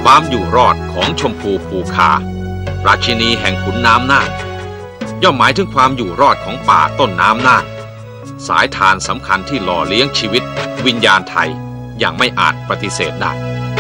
ความอยู่รอดของชมพูภูคาราชินีแห่งขุนน้ำน่านย่อมหมายถึงความอยู่รอดของป่าต้นน้ำน่านสายทานสำคัญที่หล่อเลี้ยงชีวิตวิญญาณไทยอย่างไม่อาจปฏิเสธได้